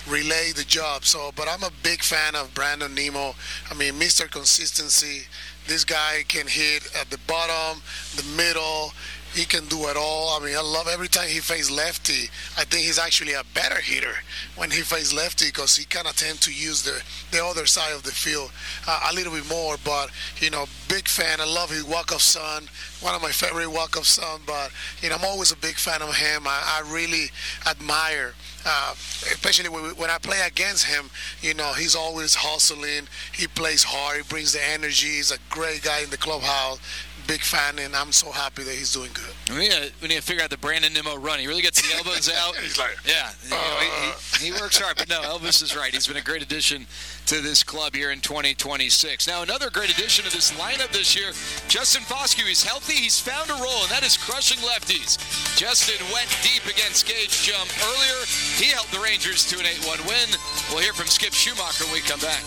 relay the job. So, but I'm a big fan of Brandon Nimmo. I mean, Mr. Consistency. This guy can hit at the bottom, the middle. He can do it all. I mean, I love every time he faces lefty. I think he's actually a better hitter when he faces lefty because he kind of tends to use the other side of the field a little bit more. But, big fan. I love his walk-off son, one of my favorite walk-off son. But, I'm always a big fan of him. I really admire, especially when I play against him, he's always hustling. He plays hard. He brings the energy. He's a great guy in the clubhouse. Big fan, and I'm so happy that he's doing good. We need to figure out the Brandon Nimmo run. He really gets the elbows out. He's like, yeah, he works hard. But no, Elvis is right. He's been a great addition to this club here in 2026. Now, another great addition to this lineup this year, Justin Foscue. He's healthy. He's found a role, and that is crushing lefties. Justin went deep against Gage Jump earlier. He helped the Rangers to an 8-1 win. We'll hear from Skip Schumacher when we come back.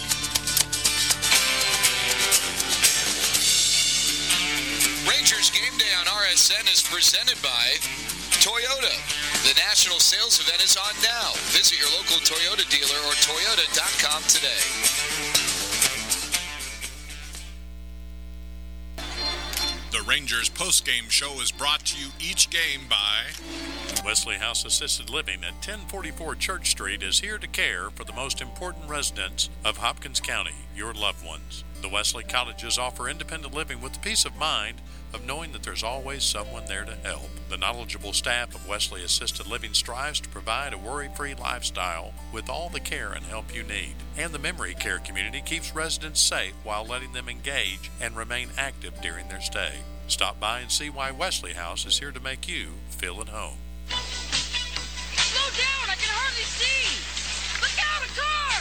Rangers Game Day on RSN is presented by Toyota. The national sales event is on now. Visit your local Toyota dealer or toyota.com today. The Rangers postgame show is brought to you each game by Wesley House Assisted Living at 1044 Church Street is here to care for the most important residents of Hopkins County, your loved ones. The Wesley Cottages offer independent living with the peace of mind of knowing that there's always someone there to help. The knowledgeable staff of Wesley Assisted Living strives to provide a worry-free lifestyle with all the care and help you need. And the memory care community keeps residents safe while letting them engage and remain active during their stay. Stop by and see why Wesley House is here to make you feel at home. Slow down! I can hardly see! Look out, a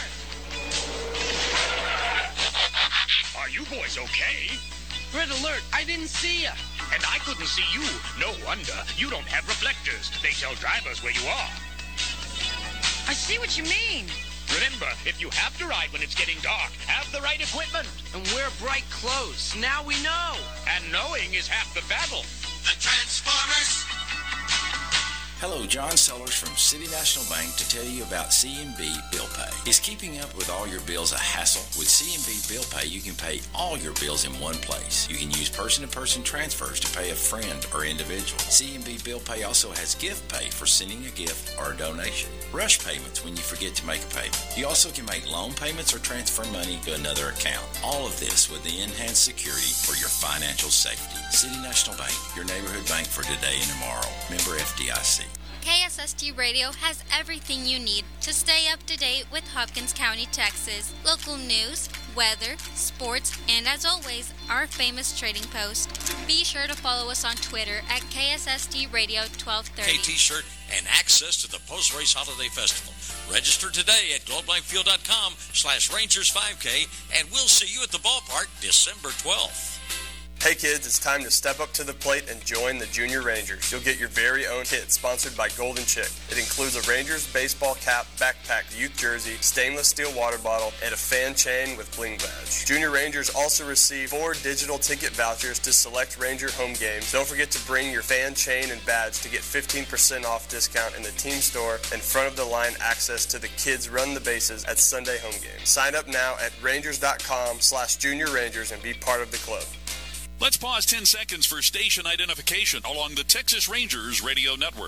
car! Are you boys okay? Red alert, I didn't see ya. And I couldn't see you. No wonder. You don't have reflectors. They tell drivers where you are. I see what you mean. Remember, if you have to ride when it's getting dark, have the right equipment. And wear bright clothes. Now we know. And knowing is half the battle. The Transformers. Hello, John Sellers from City National Bank to tell you about CMB Bill Pay. Is keeping up with all your bills a hassle? With CMB Bill Pay, you can pay all your bills in one place. You can use person-to-person transfers to pay a friend or individual. CMB Bill Pay also has gift pay for sending a gift or a donation. Rush payments when you forget to make a payment. You also can make loan payments or transfer money to another account. All of this with the enhanced security for your financial safety. City National Bank, your neighborhood bank for today and tomorrow. Member FDIC. KSST Radio has everything you need to stay up to date with Hopkins County, Texas. Local news, weather, sports, and as always, our famous trading post. Be sure to follow us on Twitter at KSST Radio 1230. K-T-shirt and access to the post-race holiday festival. Register today at globeblankfield.com/Rangers5K, and we'll see you at the ballpark December 12th. Hey kids, it's time to step up to the plate and join the Junior Rangers. You'll get your very own kit sponsored by Golden Chick. It includes a Rangers baseball cap, backpack, youth jersey, stainless steel water bottle, and a fan chain with bling badge. Junior Rangers also receive 4 digital ticket vouchers to select Ranger home games. Don't forget to bring your fan chain and badge to get 15% off discount in the team store and front of the line access to the Kids Run the Bases at Sunday home games. Sign up now at Rangers.com/Junior Rangers and be part of the club. Let's pause 10 seconds for station identification along the Texas Rangers radio network.